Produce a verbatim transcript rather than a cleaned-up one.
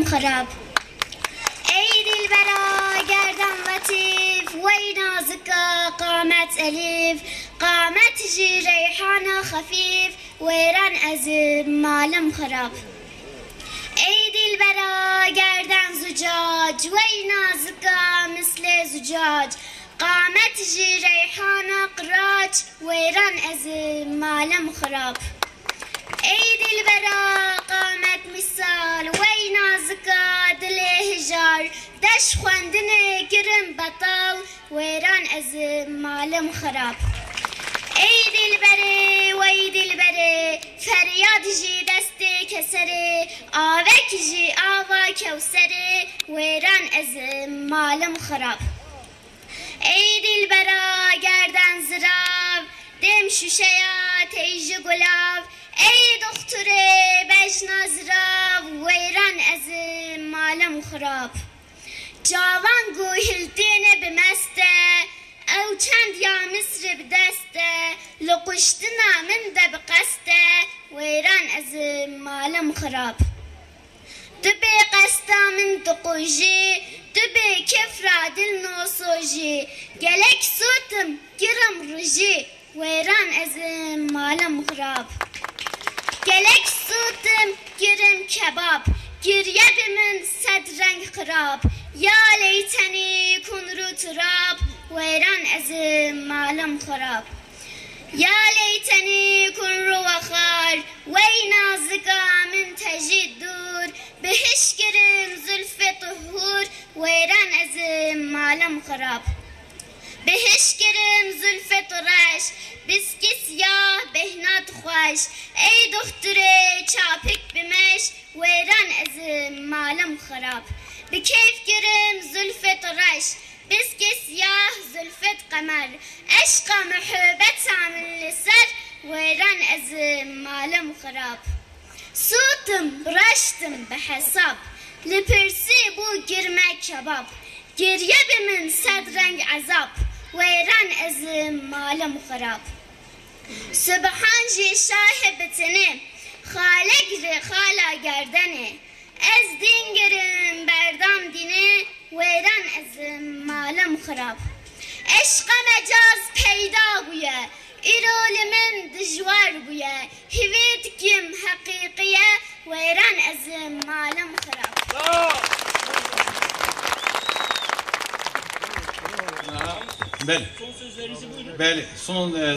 خراب. ای دلبرا گردن لطیف وی نازکا قامت الیف قامت جی ریحان خفیف ویران از مالم خراب. ای دلبرا گردن زجاج وی نازکا مثل زجاج قامت جی ریحان قراج ویران از مالم خراب. ای دلبرا قامت مثال وی نازکا دل هجار دش خواندن گرم بطال ویران از مالم خراب. ای دلبره وی دلبره فریاد جی دست کسره آوک جی آوا کوسره ویران از مالم خراب. ای دلبرا گردن زراو دم شوشیا تیج گلاب ای دختره بجنا زراو ویران از مالم خراب. جوان گوهلتین بمسته او چند یا مصر بدسته لقشتنا من ده بقسته ویران از مالم خراب. دبی قستا من دقوجی دبی کفرا دل نوسوجی گلک سوتم گرم رجی ویران از مالم خراب. گلک سوتم گرم کباب گریه من صد رنگ خراب یا لیتنی کن رو تراب ویران از مالم خراب. یا لیتنی کن رو وخار وی نازکا من تجید دور بهش گرم زلف طهور ویران از مالم خراب. بهش گرم زلف طرش بسکی سیاه بهنات خوش ای دختره چاپک بمش ویران از مالم خراب. بکیف گرم زلف طرش بسکی سیاه زلفت قمر عشق محبت من لسر ویران از مالم خراب. صوتم رشتم بحساب لپرسی بو گرمه کباب گریه بمن صد رنگ عذاب ویران از مالم خراب. سبحان جی شاه بتنه خالق ر خالا گردنه از دین گرم بردام دینه ویران از مالم خراب. عشق مجاز پیدا بویه ایرول من دجوار بویه هویت کم حقیقیه ویران از مالم خراب. بله. بله. Son